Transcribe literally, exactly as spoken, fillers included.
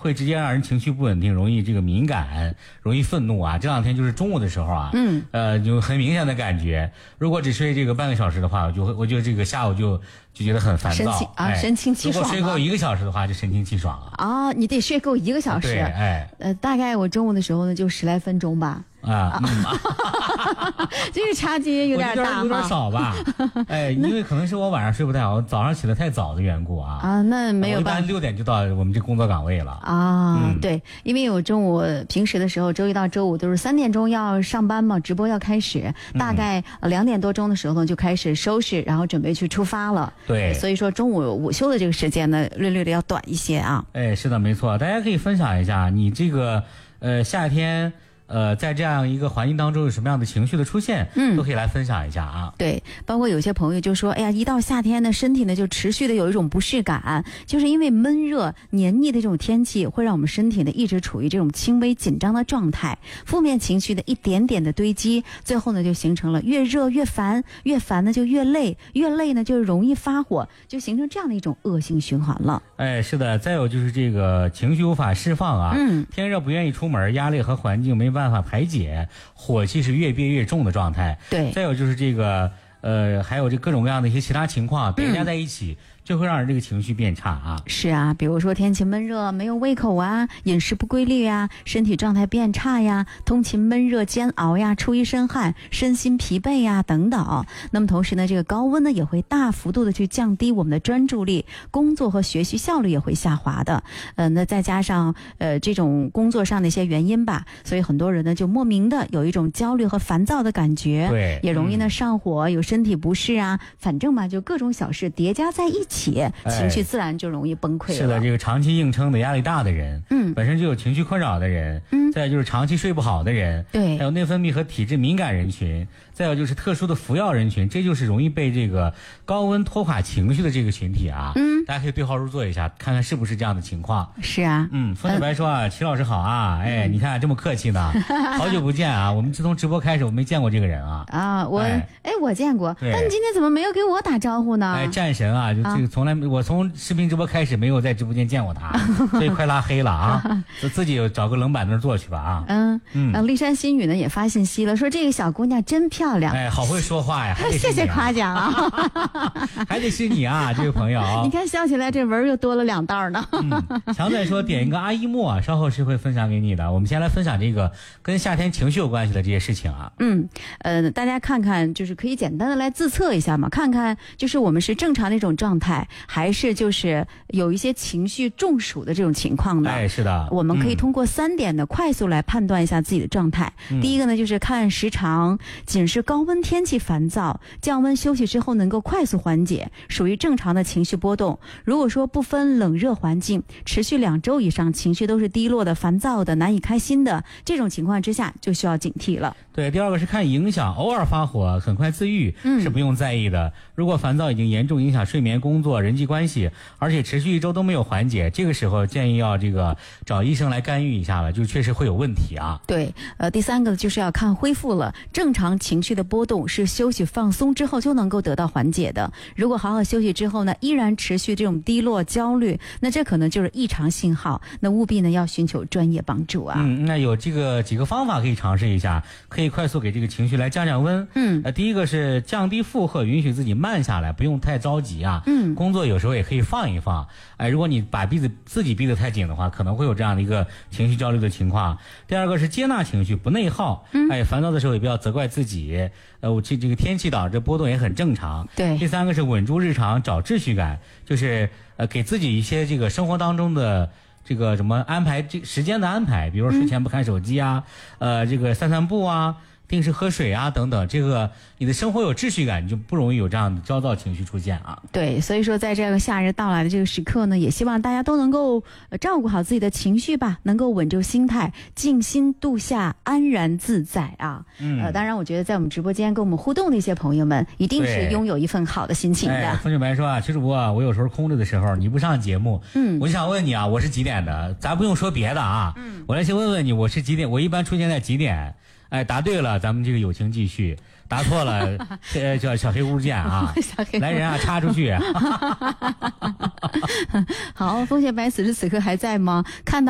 会直接让人情绪不稳定，容易这个敏感，容易愤怒啊。这两天就是中午的时候啊，嗯，呃，有很明显的感觉。如果只睡这个半个小时的话，我就会我就这个下午就就觉得很烦躁啊，哎、神清气爽。 如果睡够一个小时的话，就神清气爽了。 啊，你得睡够一个小时。 对，哎， 呃，大概我中午的时候呢，就十来分钟吧。 啊，嗯， 这个差距有点大， 有点少吧？哎，因为可能是我晚上睡不太好，早上起得太早的缘故啊。 啊，那没有办法。 我一般六点就到我们这工作岗位了。 啊，嗯、对，因为我中午平时的时候，周一到周五都是三点钟要上班嘛，直播要开始，大概两点多钟的时候呢就开始收拾，然后准备去出发了。 对， 所以说中午午休的这个时间呢，略略的要短一些啊。 哎，是的，没错，大家可以分享一下你这个呃夏天。呃，在这样一个环境当中有什么样的情绪的出现，嗯，都可以来分享一下啊。 对，包括有些朋友就说，哎呀，一到夏天呢，身体呢就持续的有一种不适感，就是因为闷热、黏腻的这种天气，会让我们身体呢一直处于这种轻微紧张的状态，负面情绪的一点点的堆积，最后呢就形成了越热越烦，越烦呢就越累，越累呢就容易发火，就形成这样的一种恶性循环了。 哎，是的，再有就是这个情绪无法释放啊，嗯，天热不愿意出门，压力和环境没办法。办法排解，火气是越憋越重的状态。 对， 再有就是这个呃，还有这各种各样的一些其他情况叠加在一起。嗯，就会让人这个情绪变差啊。 是啊，比如说天气闷热没有胃口啊，饮食不规律呀，身体状态变差呀，通勤闷热煎熬呀，出一身汗，身心疲惫呀等等。那么同时呢，这个高温呢也会大幅度的去降低我们的专注力，工作和学习效率也会下滑的。呃，那再加上呃这种工作上的一些原因吧，所以很多人呢就莫名的有一种焦虑和烦躁的感觉， 对， 也容易呢上火，有身体不适啊，反正嘛就各种小事叠加在一起。情绪自然就容易崩溃了。 是的，这个长期硬撑的压力大的人，嗯，本身就有情绪困扰的人，嗯，再有就是长期睡不好的人， 对， 还有内分泌和体质敏感人群，再有就是特殊的服药人群，这就是容易被这个高温拖垮情绪的这个群体啊。嗯，大家可以对号入座一下，看看是不是这样的情况。 是啊， 嗯，风雪白说啊，齐老师好啊，哎，你看这么客气呢，好久不见啊，我们自从直播开始，我没见过这个人啊。 啊，我哎，哎我见过，但你今天怎么没有给我打招呼呢？ 哎，战神啊，就这个从来没，我从视频直播开始没有在直播间见过他，所以快拉黑了啊！就自己找个冷板凳坐去吧啊！ 嗯嗯，骊山新语呢也发信息了，说这个小姑娘真漂亮， 哎，好会说话呀！ 谢谢夸奖啊！ 还得是你啊，这位朋友， 你看笑起来这纹又多了两道呢。 嗯，强仔说点一个阿依莫，稍后是会分享给你的。我们先来分享这个跟夏天情绪有关系的这些事情啊。 嗯，呃，大家看看，就是可以简单的来自测一下嘛，看看就是我们是正常的一种状态，还是就是有一些情绪中暑的这种情况的。 哎，是的， 我们可以通过三点的快速来判断一下自己的状态。嗯、第一个呢，就是看时长，仅是高温天气烦躁，降温休息之后能够快速缓解，属于正常的情绪波动。如果说不分冷热环境，持续两周以上，情绪都是低落的、烦躁的、难以开心的，这种情况之下就需要警惕了。 对，第二个是看影响，偶尔发火很快自愈、嗯、是不用在意的。如果烦躁已经严重影响睡眠、工作、人际关系，而且持续一周都没有缓解，这个时候建议要这个找医生来干预一下了，就确实会有问题啊。 对，呃，第三个就是要看恢复了。正常情绪的波动是休息放松之后就能够得到缓解的。如果好好休息之后呢，依然持续这种低落、焦虑，那这可能就是异常信号。那务必呢要寻求专业帮助啊。 嗯，那有这个几个方法可以尝试一下，可以快速给这个情绪来降降温。嗯，呃，第一个是降低负荷，允许自己慢下来，不用太着急啊。嗯，工作有时候也可以放一放。哎，如果你把逼子自己逼得太紧的话，可能会有这样的一个情绪焦虑的情况。第二个是接纳情绪，不内耗。嗯，哎，烦躁的时候也不要责怪自己。呃，我这这个天气导致波动也很正常。 对。 第三个是稳住日常，找秩序感，就是呃给自己一些这个生活当中的这个什么安排，这时间的安排，比如说睡前不看手机啊，嗯、呃，这个散散步啊。定时喝水啊等等，这个你的生活有秩序感，你就不容易有这样的焦躁情绪出现啊。 对，所以说在这个夏日到来的这个时刻呢，也希望大家都能够照顾好自己的情绪吧，能够稳住心态，静心度夏，安然自在啊。嗯，呃，当然我觉得在我们直播间跟我们互动的一些朋友们，一定是拥有一份好的心情的。 哎，风雪白说啊，徐主播啊，我有时候空着的时候你不上节目，嗯，我就想问你啊，我是几点的？咱不用说别的啊，嗯，我来先问问你，我是几点？我一般出现在几点？哎，答对了，咱们这个友情继续；答错了，呃，叫小黑屋见啊！来人啊，插出去！ 好，风雪白此时此刻还在吗？看到。